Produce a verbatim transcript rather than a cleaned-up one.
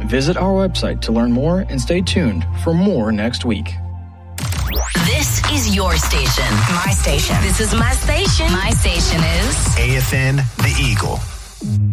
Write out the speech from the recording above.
Visit our website to learn more and stay tuned for more next week. This is your station. My station. This is my station. My station is A F N The Eagle.